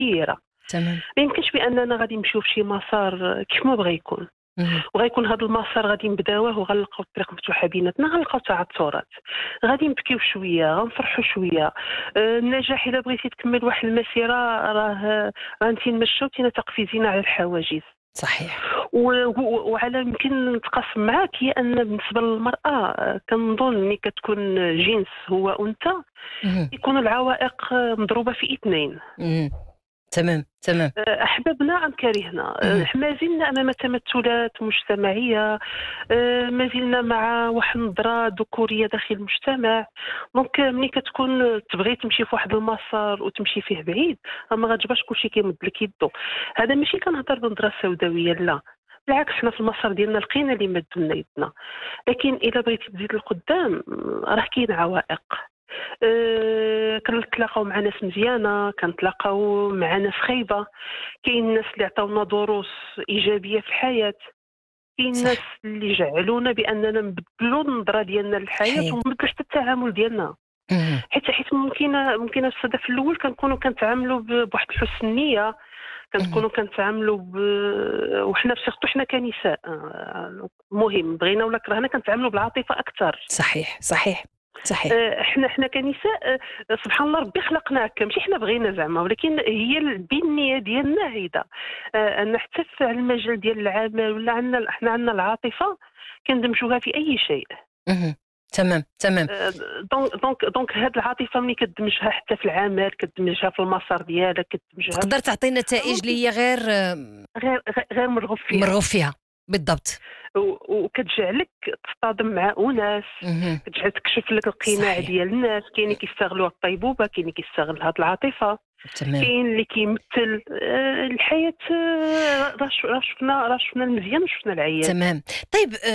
كبيره. تمام. ما يمكنش باننا غادي نمشيو في شي مسار كيف ما بغى يكون، وغيكون هذا المسار غادي نبداوه وغنلقاو الطريق مفتوحه بيناتنا، غنلقاو تعثرات، غادي نبكيو شويه، غنفرحوا شويه. النجاح الا بغيتي تكمل واحد المسيره راه انت نمشاو تينا تقفزين على الحواجز. صحيح. وعلى يمكن نتقاسم معاك هي ان بالنسبه للمراه كنظن ملي كتكون جنس هو انثى مهم. يكون العوائق مضروبه في اثنين. مهم. تمام تمام. أحببنا أم كرهنا، مهم. ما زلنا أمام تمثلات مجتمعية، ما زلنا مع واحد النظرة ذكورية داخل المجتمع. دونك ملي كتكون تبغي تمشي في واحد المسار وتمشي فيه بعيد ما غتجبرش كلشي كيمد لك يدو. هذا ماشي كنهضر بنظرة سوداوية، لا بالعكس، حنا في المسار ديالنا لقينا اللي مد لنا يدنا، لكن إلا بغيتي تزيد لقدام راه كاين عوائق. كنتلاقاو مع ناس مزيانه، كنتلاقاو مع ناس خايبه، كاين ناس اللي عطاونا دروس ايجابيه في الحياه، كاين ناس صح. اللي جعلونا باننا نبدلوا النظره ديالنا للحياه حقيقي. ونبدلوا حتى التعامل ديالنا. مهم. حيت ممكن الصدى في الاول كنكونوا كنتعاملوا بواحد حسن النيه، مهم. كنكونوا كنتعاملوا وحنا سيرتو حنا كنساء، مهم بغينا ولا كرهنا كنتعاملوا بالعاطفه اكثر. صحيح صحيح صحيح. حنا كنساء، سبحان الله ربي خلقنا هكا، ماشي حنا بغينا زعما، ولكن هي البنيه ديالنا هيدا، ان حتى في المجال ديال العمل ولا حنا عندنا العاطفه كندمجوها في اي شيء. مهم. تمام تمام. دونك هاد العاطفه ملي كتدمجها حتى في العمل، كتدمجها في المسار ديالك، كتدمجها تقدر تعطي نتائج ممكن اللي هي غير غير مرغوب فيها، مرغوب فيها. بالضبط. وكتجعلك تصطدم مع اناس، مهم. كتجعل تكشف لك القناع صحيح. ديال الناس. كاين اللي كيستغلوا الطيبوبه، كاين اللي كيستغل هاد العاطفه، تمام كاين اللي كيمثل الحياه. راه شفنا المزيان وشفنا العيان. تمام. طيب